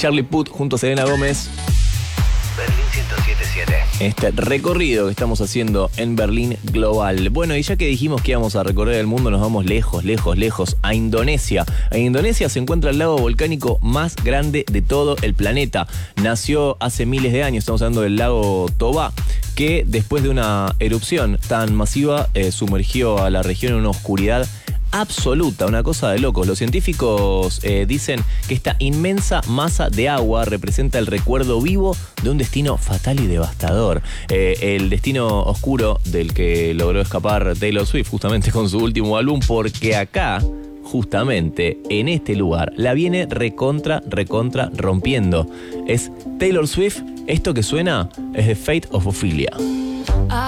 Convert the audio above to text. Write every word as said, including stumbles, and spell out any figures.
Charlie Puth junto a Selena Gómez. Berlín ciento siete punto siete. Este recorrido que estamos haciendo en Berlín Global. Bueno, y ya que dijimos que íbamos a recorrer el mundo, nos vamos lejos, lejos, lejos, a Indonesia. En Indonesia se encuentra el lago volcánico más grande de todo el planeta. Nació hace miles de años, estamos hablando del lago Toba, que después de una erupción tan masiva eh, sumergió a la región en una oscuridad absoluta, una cosa de locos. Los científicos eh, dicen que esta inmensa masa de agua representa el recuerdo vivo de un destino fatal y devastador. Eh, el destino oscuro del que logró escapar Taylor Swift justamente con su último álbum, porque acá, justamente en este lugar, la viene recontra, recontra rompiendo. Es Taylor Swift, esto que suena es The Fate of Ophelia.